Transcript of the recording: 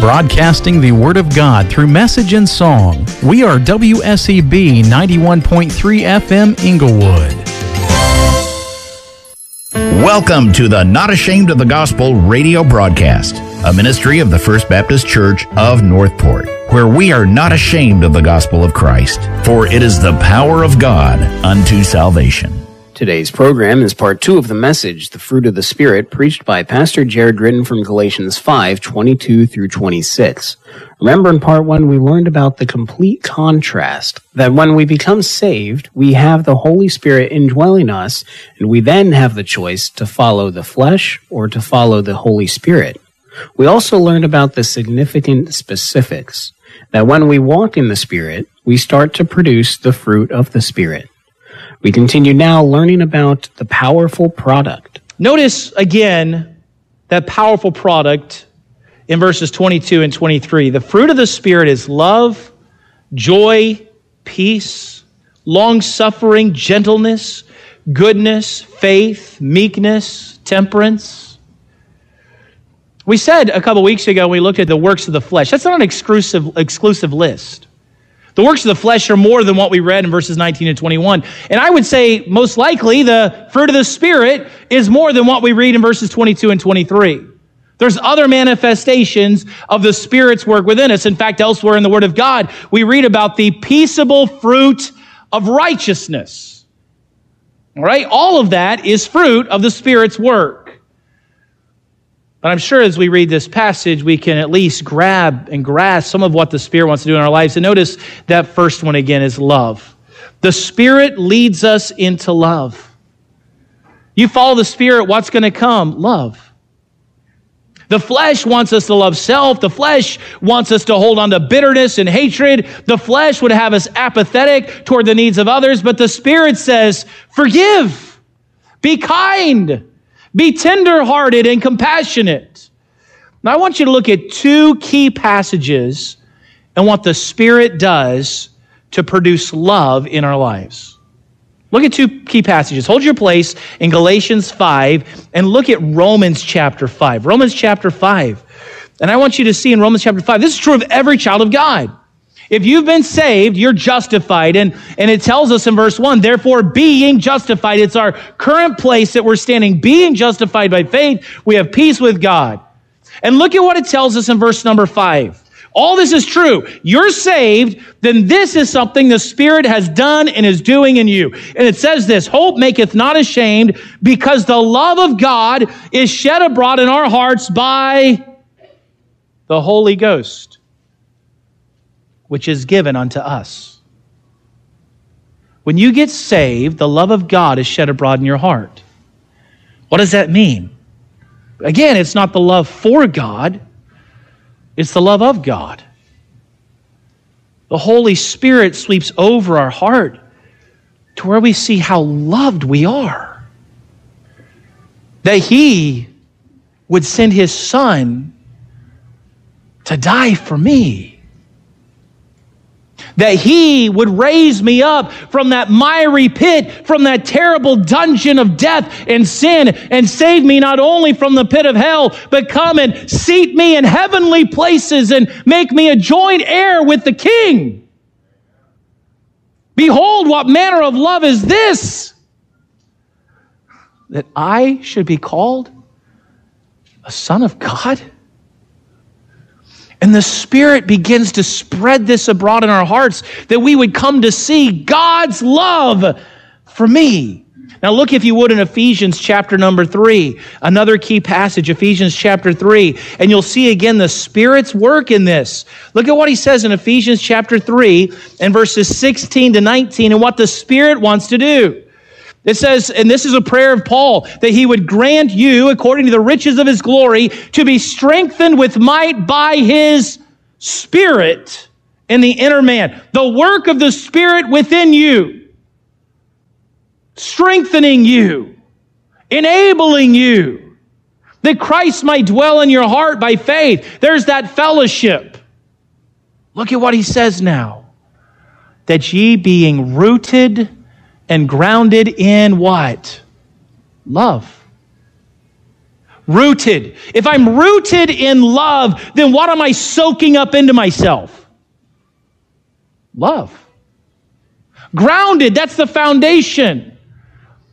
broadcasting the Word of God through message and song. We are WSEB 91.3 FM Inglewood. Welcome to the Not Ashamed of the Gospel radio broadcast, a ministry of the First Baptist Church of Northport, where we are not ashamed of the gospel of Christ, for it is the power of God unto salvation. Today's program is part 2 of the message, The Fruit of the Spirit, preached by Pastor Jared Gritton from Galatians 5:22 through 26. Remember, in part 1, we learned about the complete contrast, that when we become saved, we have the Holy Spirit indwelling us, and we then have the choice to follow the flesh or to follow the Holy Spirit. We also learned about the significant specifics, that when we walk in the Spirit, we start to produce the fruit of the Spirit. We continue now learning about the powerful product. Notice again that powerful product in verses 22 and 23. The fruit of the Spirit is love, joy, peace, long-suffering, gentleness, goodness, faith, meekness, temperance. We said a couple weeks ago when we looked at the works of the flesh, that's not an exclusive list. The works of the flesh are more than what we read in verses 19 and 21. And I would say most likely the fruit of the Spirit is more than what we read in verses 22 and 23. There's other manifestations of the Spirit's work within us. In fact, elsewhere in the Word of God, we read about the peaceable fruit of righteousness. All right? All of that is fruit of the Spirit's work. But I'm sure as we read this passage, we can at least grab and grasp some of what the Spirit wants to do in our lives. And notice that first one again is love. The Spirit leads us into love. You follow the Spirit, what's going to come? Love. The flesh wants us to love self. The flesh wants us to hold on to bitterness and hatred. The flesh would have us apathetic toward the needs of others. But the Spirit says, forgive, be kind, be tender-hearted and compassionate. Now, I want you to look at 2 key passages and what the Spirit does to produce love in our lives. Look at 2 key passages. Hold your place in Galatians 5 and look at Romans chapter 5. Romans chapter 5. And I want you to see in Romans chapter 5, this is true of every child of God. If you've been saved, you're justified. And it tells us in verse 1, therefore being justified, it's our current place that we're standing. Being justified by faith, we have peace with God. And look at what it tells us in verse number 5. All this is true. You're saved, then this is something the Spirit has done and is doing in you. And it says this, hope maketh not ashamed, because the love of God is shed abroad in our hearts by the Holy Ghost, which is given unto us. When you get saved, the love of God is shed abroad in your heart. What does that mean? Again, it's not the love for God, it's the love of God. The Holy Spirit sweeps over our heart to where we see how loved we are. That He would send His Son to die for me. That He would raise me up from that miry pit, from that terrible dungeon of death and sin, and save me not only from the pit of hell, but come and seat me in heavenly places and make me a joint heir with the King. Behold, what manner of love is this, that I should be called a son of God? And the Spirit begins to spread this abroad in our hearts, that we would come to see God's love for me. Now look, if you would, in Ephesians chapter number 3, another key passage, Ephesians chapter 3, and you'll see again the Spirit's work in this. Look at what he says in Ephesians chapter 3 and verses 16 to 19 and what the Spirit wants to do. It says, and this is a prayer of Paul, that He would grant you, according to the riches of His glory, to be strengthened with might by His Spirit in the inner man. The work of the Spirit within you, strengthening you, enabling you, that Christ might dwell in your heart by faith. There's that fellowship. Look at what he says now. That ye being rooted and grounded in what? Love. Rooted. If I'm rooted in love, then what am I soaking up into myself? Love. Grounded, that's the foundation.